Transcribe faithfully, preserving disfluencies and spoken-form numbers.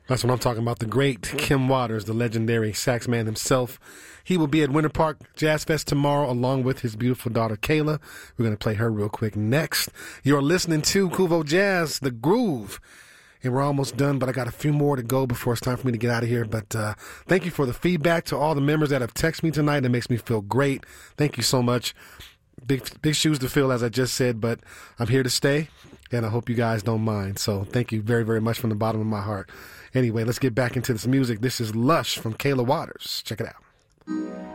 That's what I'm talking about. The great Kim Waters, the legendary sax man himself. He will be at Winter Park Jazz Fest tomorrow along with his beautiful daughter, Kayla. We're going to play her real quick next. You're listening to Kuvo Jazz, The Groove. And we're almost done, but I got a few more to go before it's time for me to get out of here. But uh, thank you for the feedback to all the members that have texted me tonight. It makes me feel great. Thank you so much. Big, big shoes to fill, as I just said, but I'm here to stay, and I hope you guys don't mind. So thank you very, very much from the bottom of my heart. Anyway, let's get back into this music. This is Lush from Kayla Waters. Check it out.